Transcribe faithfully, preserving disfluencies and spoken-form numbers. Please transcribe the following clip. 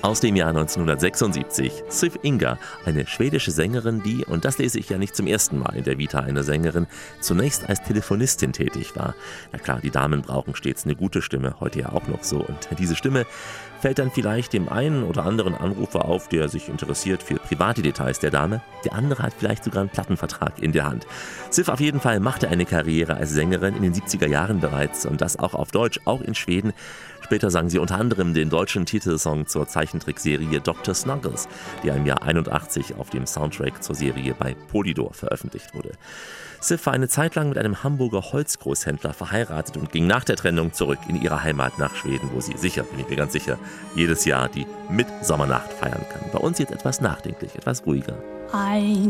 Aus dem Jahr neunzehnhundertsechsundsiebzig. Siw Inga, eine schwedische Sängerin, die, und das lese ich ja nicht zum ersten Mal in der Vita einer Sängerin, zunächst als Telefonistin tätig war. Na klar, die Damen brauchen stets eine gute Stimme, heute ja auch noch so. Und diese Stimme fällt dann vielleicht dem einen oder anderen Anrufer auf, der sich interessiert für private Details der Dame. Der andere hat vielleicht sogar einen Plattenvertrag in der Hand. Siw auf jeden Fall machte eine Karriere als Sängerin in den siebziger Jahren bereits und das auch auf Deutsch, auch in Schweden. Später sang sie unter anderem den deutschen Titelsong zur Zeichentrickserie Doktor Snuggles, die im Jahr einundachtzig auf dem Soundtrack zur Serie bei Polydor veröffentlicht wurde. Siw war eine Zeit lang mit einem Hamburger Holzgroßhändler verheiratet und ging nach der Trennung zurück in ihre Heimat nach Schweden, wo sie sicher, bin ich mir ganz sicher, jedes Jahr die Mitsommernacht feiern kann. Bei uns jetzt etwas nachdenklich, etwas ruhiger. I